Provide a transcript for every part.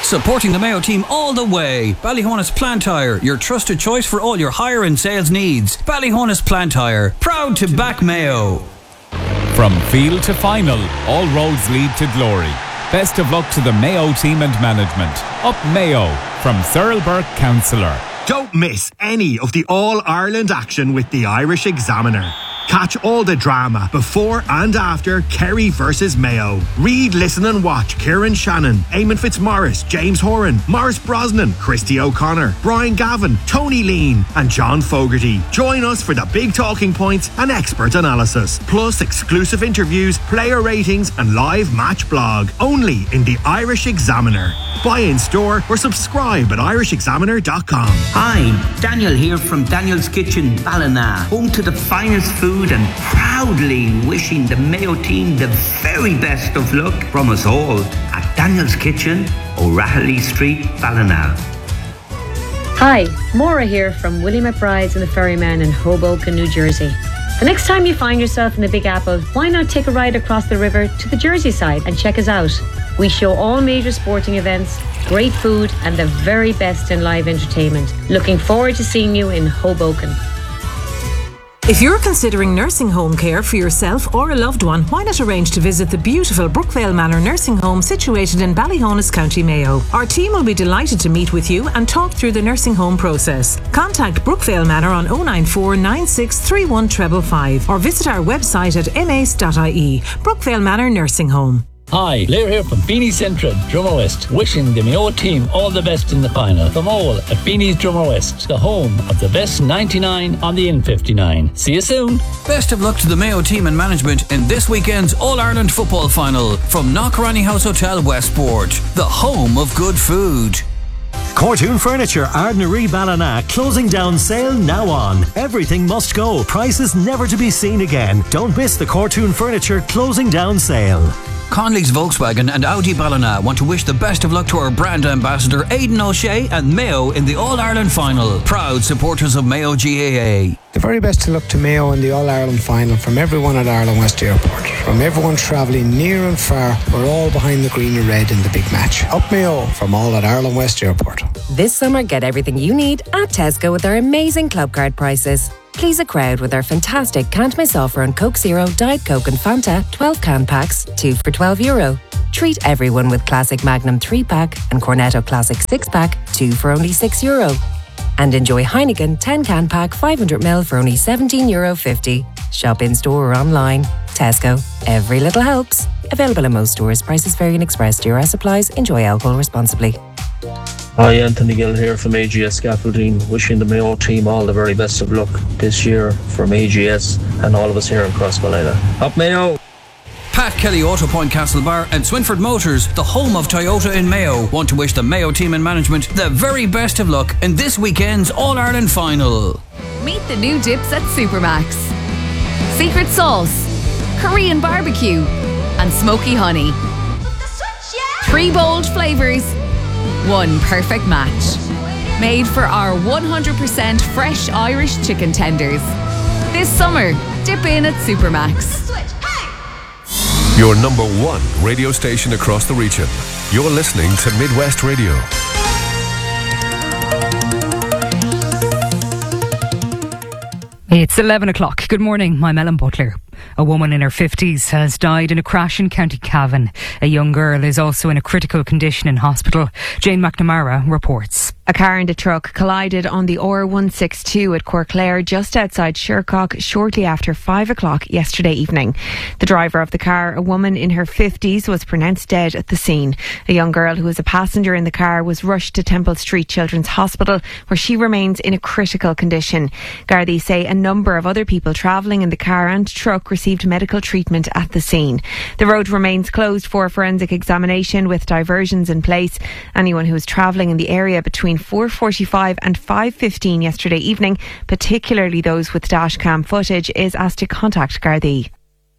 Supporting the Mayo team all the way. Ballyhonus Plant Hire, your trusted choice for all your hire and sales needs. Ballyhonus Plant Hire, proud to back Mayo. From field to final, all roads lead to glory. Best of luck to the Mayo team and management. Up Mayo, from Cyril Burke, Councillor. Don't miss any of the All-Ireland action with the Irish Examiner. Catch all the drama before and after Kerry versus Mayo. Read, listen and watch Kieran Shannon, Eamon Fitzmaurice, James Horan, Maurice Brosnan, Christy O'Connor, Brian Gavin, Tony Lean and John Fogarty. Join us for the big talking points and expert analysis, plus exclusive interviews, player ratings and live match blog. Only in the Irish Examiner. Buy in store or subscribe at irishexaminer.com. Hi, Daniel here from Daniel's Kitchen, Ballina, home to the finest food and proudly wishing the Mayo team the very best of luck from us all at Daniel's Kitchen, O'Rahilly Street, Ballina. Hi, Maura here from Willie McBride's and the Ferryman in Hoboken, New Jersey. The next time you find yourself in the Big Apple, why not take a ride across the river to the Jersey side and check us out? We show all major sporting events, great food and the very best in live entertainment. Looking forward to seeing you in Hoboken. If you're considering nursing home care for yourself or a loved one, why not arrange to visit the beautiful Brookvale Manor Nursing Home situated in Ballyhonus, County Mayo. Our team will be delighted to meet with you and talk through the nursing home process. Contact Brookvale Manor on 094 96 31 555 or visit our website at mace.ie. Brookvale Manor Nursing Home. Hi, Blair here from Beanie's Central, Drummer West, wishing the Mayo team all the best in the final. From all at Beanie's Drummer West, the home of the best 99 on the N59. See you soon. Best of luck to the Mayo team and management in this weekend's All-Ireland football final from Knockranny House Hotel Westport, the home of good food. Cortoon Furniture, Ardnaree Ballina, closing down sale now on. Everything must go, prices never to be seen again. Don't miss the Cortoon Furniture closing down sale. Conley's Volkswagen and Audi Ballina want to wish the best of luck to our brand ambassador Aidan O'Shea and Mayo in the All-Ireland final. Proud supporters of Mayo GAA. The very best of luck to Mayo in the All-Ireland final from everyone at Ireland West Airport. From everyone travelling near and far, we're all behind the green and red in the big match. Up Mayo from all at Ireland West Airport. This summer, get everything you need at Tesco with our amazing club card prices. Please a crowd with our fantastic can't miss offer on Coke Zero, Diet Coke and Fanta 12 can packs, 2 for €12. Treat everyone with Classic Magnum 3-pack and Cornetto Classic 6-pack, 2 for only €6. And enjoy Heineken 10 can pack 500ml for only €17.50. Shop in store or online. Tesco. Every little helps. Available in most stores. Prices vary and express. DRS applies. Enjoy alcohol responsibly. Hi, Anthony Gill here from AGS Scaffolding, wishing the Mayo team all the very best of luck this year from AGS and all of us here in Crossmolina. Up Mayo! Pat Kelly Auto Point Castlebar and Swinford Motors, the home of Toyota in Mayo, want to wish the Mayo team and management the very best of luck in this weekend's All-Ireland final. Meet the new dips at Supermax. Secret sauce, Korean barbecue and smoky honey. 3 bold flavours, 1 perfect match. Made for our 100% fresh Irish chicken tenders. This summer, dip in at Supermax. Your number one radio station across the region. You're listening to Midwest Radio. It's 11 o'clock. Good morning, I'm Ellen Butler. A woman in her 50s has died in a crash in County Cavan. A young girl is also in a critical condition in hospital. Jane McNamara reports. A car and a truck collided on the R162 at Corclair just outside Shercock shortly after 5 o'clock yesterday evening. The driver of the car, a woman in her 50s, was pronounced dead at the scene. A young girl who was a passenger in the car was rushed to Temple Street Children's Hospital, where she remains in a critical condition. Gardaí say a number of other people travelling in the car and truck received medical treatment at the scene. The road remains closed for forensic examination with diversions in place. Anyone who was travelling in the area between 4:45 and 5:15 yesterday evening, particularly those with dashcam footage, is asked to contact Gardaí.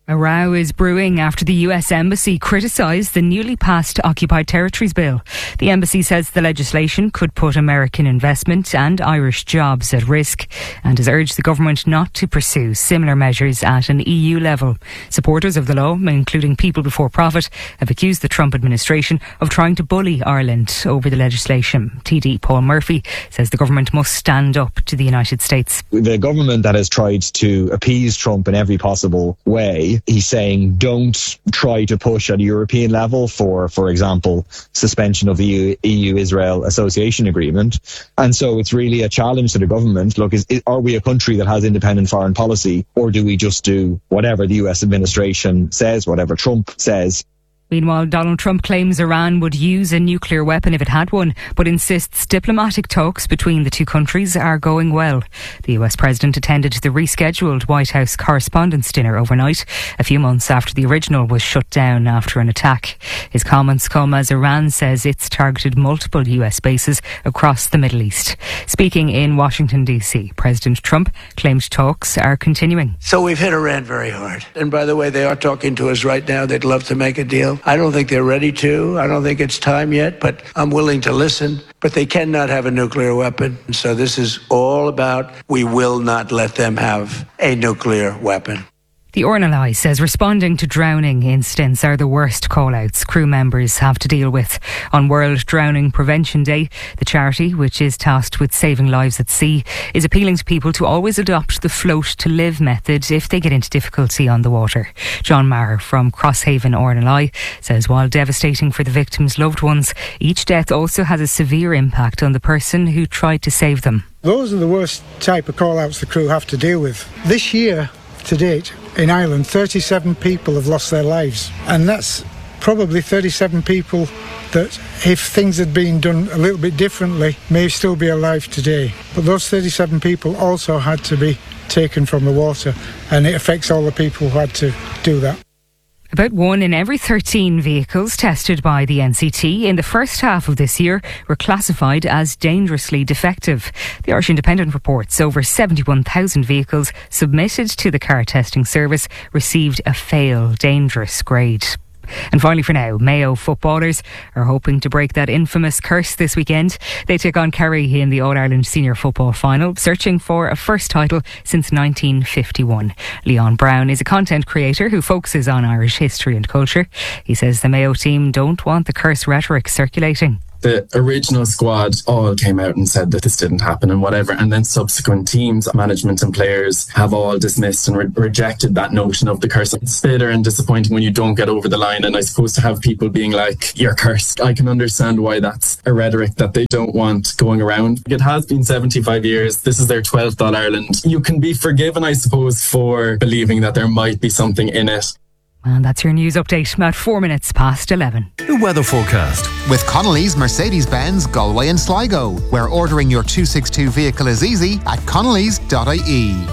A row is brewing after the US Embassy criticised the newly passed Occupied Territories Bill. The embassy says the legislation could put American investment and Irish jobs at risk and has urged the government not to pursue similar measures at an EU level. Supporters of the law, including People Before Profit, have accused the Trump administration of trying to bully Ireland over the legislation. TD Paul Murphy says the government must stand up to the United States. The government that has tried to appease Trump in every possible way, he's saying don't try to push at a European level for example, suspension of the EU-Israel Association Agreement. And so it's really a challenge to the government. Look, are we a country that has independent foreign policy, or do we just do whatever the US administration says, whatever Trump says? Meanwhile, Donald Trump claims Iran would use a nuclear weapon if it had one, but insists diplomatic talks between the two countries are going well. The US President attended the rescheduled White House Correspondents' Dinner overnight, a few months after the original was shut down after an attack. His comments come as Iran says it's targeted multiple US bases across the Middle East. Speaking in Washington, D.C., President Trump claimed talks are continuing. So we've hit Iran very hard. And by the way, they are talking to us right now. They'd love to make a deal. I don't think they're ready to. I don't think it's time yet, but I'm willing to listen. But they cannot have a nuclear weapon. So this is all about we will not let them have a nuclear weapon. The RNLI says responding to drowning incidents are the worst call-outs crew members have to deal with. On World Drowning Prevention Day, the charity, which is tasked with saving lives at sea, is appealing to people to always adopt the float to live method if they get into difficulty on the water. John Maher from Crosshaven RNLI says while devastating for the victims' loved ones, each death also has a severe impact on the person who tried to save them. Those are the worst type of call-outs the crew have to deal with. This year, to date, in Ireland, 37 people have lost their lives. And that's probably 37 people that, if things had been done a little bit differently, may still be alive today. But those 37 people also had to be taken from the water, and it affects all the people who had to do that. About 1 in every 13 vehicles tested by the NCT in the first half of this year were classified as dangerously defective. The Irish Independent reports over 71,000 vehicles submitted to the car testing service received a fail dangerous grade. And finally for now, Mayo footballers are hoping to break that infamous curse this weekend. They take on Kerry in the All-Ireland Senior Football Final, searching for a first title since 1951. Leon Brown is a content creator who focuses on Irish history and culture. He says the Mayo team don't want the curse rhetoric circulating. The original squad all came out and said that this didn't happen and whatever, and then subsequent teams, management and players have all dismissed and rejected that notion of the curse. It's bitter and disappointing when you don't get over the line, and I suppose to have people being like, you're cursed, I can understand why that's a rhetoric that they don't want going around. It has been 75 years, this is their 12th All-Ireland. You can be forgiven, I suppose, for believing that there might be something in it. And that's your news update at 4 minutes past 11. The weather forecast. With Connolly's Mercedes-Benz Galway and Sligo, where ordering your 262 vehicle is easy at connellys.ie.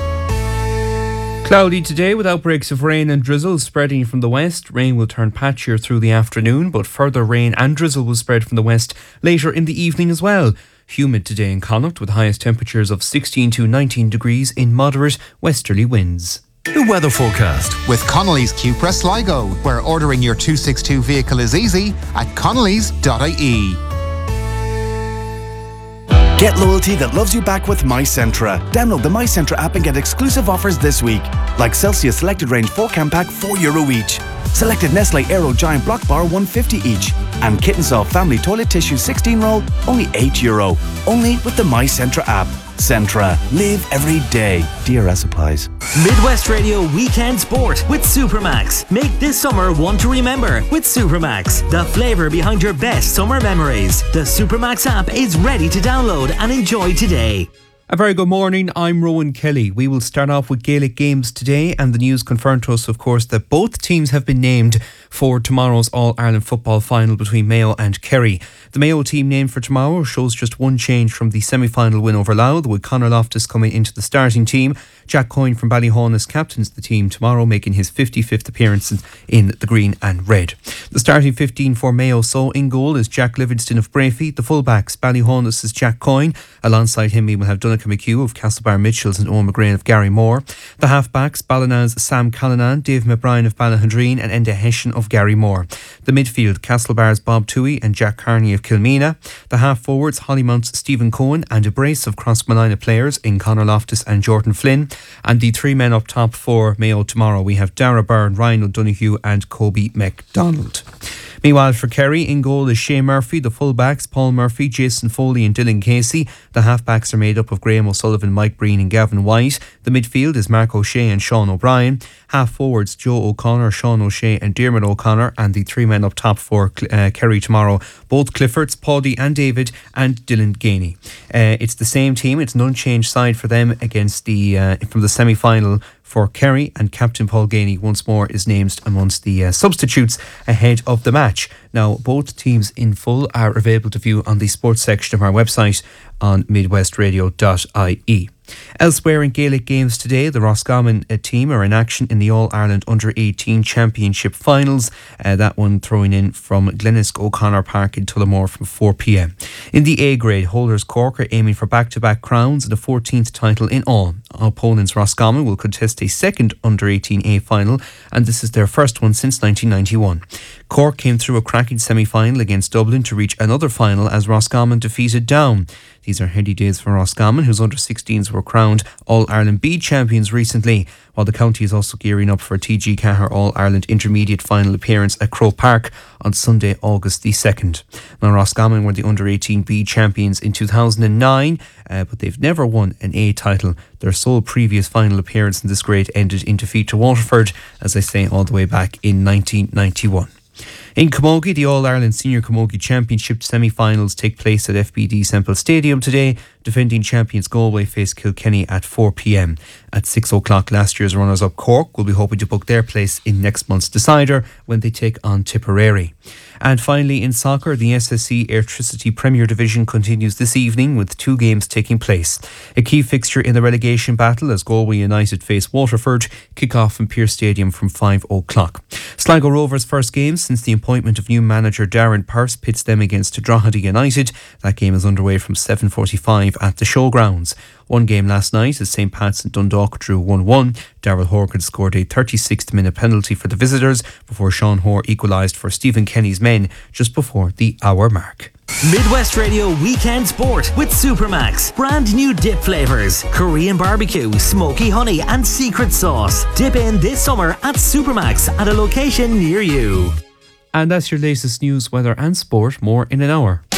Cloudy today with outbreaks of rain and drizzle spreading from the west. Rain will turn patchier through the afternoon, but further rain and drizzle will spread from the west later in the evening as well. Humid today in Connacht with highest temperatures of 16 to 19 degrees in moderate westerly winds. The weather forecast. With Connolly's Cupra Sligo, where ordering your 262 vehicle is easy at connellys.ie. Get loyalty that loves you back with MyCentra. Download the MyCentra app and get exclusive offers this week. Like Celsius Selected Range 4-can pack, €4 each. Selected Nestle Aero Giant Block Bar, $1.50 each. And Kitten Soft Family Toilet Tissue 16 roll, only €8. Only with the MyCentra app. Centra. Live every day. DRS applies. Midwest Radio Weekend Sport with Supermax. Make this summer one to remember with Supermax. The flavour behind your best summer memories. The Supermax app is ready to download and enjoy today. A very good morning, I'm Rowan Kelly. We will start off with Gaelic games today, and the news confirmed to us, of course, that both teams have been named for tomorrow's All-Ireland football final between Mayo and Kerry. The Mayo team named for tomorrow shows just one change from the semi-final win over Louth, with Conor Loftus coming into the starting team. Jack Coyne from Ballyhonus captains the team tomorrow, making his 55th appearance in the green and red. The starting 15 for Mayo. So in goal is Jack Livingston of Brayfleet. The fullbacks, Ballyhonus is Jack Coyne. Alongside him we will have Donncha McHugh of Castlebar Mitchells and Owen McGrain of Garrymore. The half-backs, Ballinan's Sam Callanan, Dave McBrien of Ballahundreen and Enda Hessian of Garrymore. The midfield, Castlebar's Bob Toohey and Jack Carney of Kilmena. The half-forwards, Hollymount's Stephen Cohen and a brace of Crossmalina players in Conor Loftus and Jordan Flynn. And the three men up top for Mayo tomorrow, we have Dara Byrne, Ryan O'Donoghue and Kobe McDonald. Meanwhile, for Kerry, in goal is Shea Murphy. The full-backs, Paul Murphy, Jason Foley and Dylan Casey. The half-backs are made up of Graham O'Sullivan, Mike Breen and Gavin White. The midfield is Mark O'Shea and Sean O'Brien. Half-forwards, Joe O'Connor, Sean O'Shea and Dermot O'Connor. And the three men up top for Kerry tomorrow, both Cliffords, Paddy and David and Dylan Gainey. It's the same team. It's an unchanged side for them against from the semi-final for Kerry, and Captain Paul Gainey once more is named amongst the substitutes ahead of the match. Now, both teams in full are available to view on the sports section of our website on midwestradio.ie. Elsewhere in Gaelic games today, the Roscommon team are in action in the All-Ireland Under-18 Championship Finals. That one throwing in from Glenisc O'Connor Park in Tullamore from 4 p.m. In the A grade, holders Cork are aiming for back-to-back crowns and a 14th title in all. Opponents Roscommon will contest a second Under-18A final, and this is their first one since 1991. Cork came through a cracking semi-final against Dublin to reach another final as Roscommon defeated Down. These are heady days for Roscommon, whose under-16s were crowned All-Ireland B champions recently, while the county is also gearing up for a TG Cahir All-Ireland Intermediate final appearance at Croke Park on Sunday, August the 2nd. Now, Roscommon were the under-18 B champions in 2009, but they've never won an A title. Their sole previous final appearance in this grade ended in defeat to Waterford, as I say, all the way back in 1991. In Camogie, the All-Ireland Senior Camogie Championship semi-finals take place at FBD Semple Stadium today. Defending champions Galway face Kilkenny at 4 p.m. At 6 o'clock, last year's runners-up Cork will be hoping to book their place in next month's decider when they take on Tipperary. And finally, in soccer, the SSE Airtricity Premier Division continues this evening with two games taking place. A key fixture in the relegation battle as Galway United face Waterford, kick-off in Pearse Stadium from 5 o'clock. Sligo Rovers' first game since the appointment of new manager Darren Pearse pits them against Drogheda United. That game is underway from 7:45 at the Showgrounds. One game last night as St. Pat's and Dundalk drew 1-1. Darrell Horgan scored a 36th minute penalty for the visitors before Sean Hoare equalised for Stephen Kenny's men just before the hour mark. Midwest Radio Weekend Sport with Supermax. Brand new dip flavours, Korean barbecue, smoky honey and secret sauce. Dip in this summer at Supermax at a location near you. And that's your latest news, weather and sport. More in an hour.